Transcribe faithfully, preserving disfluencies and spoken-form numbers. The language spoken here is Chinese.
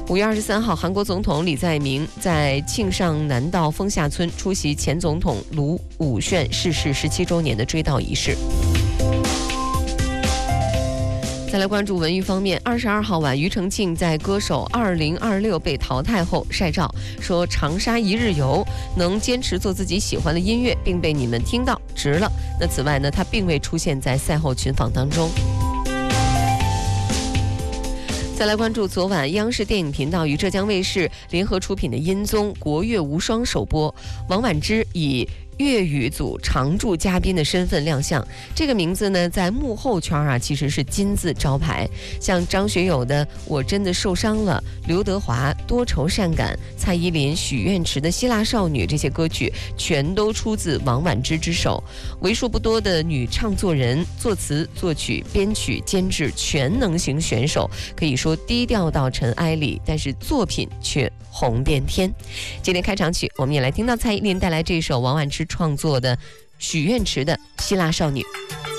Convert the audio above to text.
五月二十三号，韩国总统李在明在庆尚南道丰下村出席前总统卢武铉逝世十七周年的追悼仪式。再来关注文娱方面，二十二号晚，庾澄庆在歌手二零二六被淘汰后晒照，说长沙一日游能坚持做自己喜欢的音乐，并被你们听到，值了。那此外呢，他并未出现在赛后群访当中。再来关注昨晚央视电影频道与浙江卫视联合出品的音综《国乐无双》首播，王婉之以粤语组常驻嘉宾的身份亮相，这个名字呢，在幕后圈啊其实是金字招牌。像张学友的《我真的受伤了》，刘德华《多愁善感》，蔡依林、许愿池的《希腊少女》，这些歌曲全都出自王婉之之手。为数不多的女唱作人，作词、作曲、编曲、监制全能型选手，可以说低调到尘埃里，但是作品却红遍天。今天开场曲，我们也来听到蔡依林带来这首王婉之创作的许愿池的《希腊少女》。